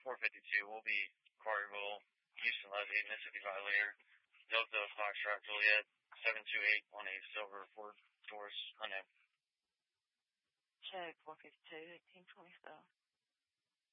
452 will be Quarryville, Houston Levy, Mississippi Violator, Delta Foxtrot Juliet, 72818 Silver, Ford Taurus, unknown. Check 452, 1827.